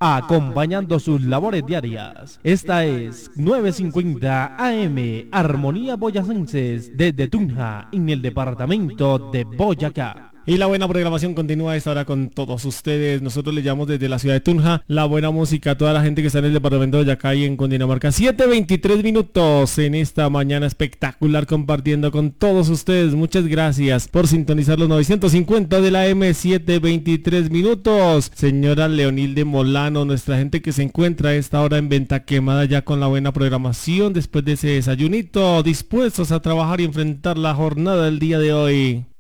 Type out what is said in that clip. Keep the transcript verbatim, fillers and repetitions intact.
acompañando sus labores diarias. Esta es novecientos cincuenta A M, Armonía Boyacenses, desde Tunja, en el departamento de Boyacá. Y la buena programación continúa a esta hora con todos ustedes. Nosotros le llamamos desde la ciudad de Tunja la buena música a toda la gente que está en el departamento de Boyacá y en Cundinamarca. siete veintitrés minutos en esta mañana espectacular compartiendo con todos ustedes. Muchas gracias por sintonizar los novecientos cincuenta de la M. siete veintitrés minutos. Señora Leonilde Molano, nuestra gente que se encuentra a esta hora en Venta Quemada ya con la buena programación después de ese desayunito, dispuestos a trabajar y enfrentar la jornada del día de hoy.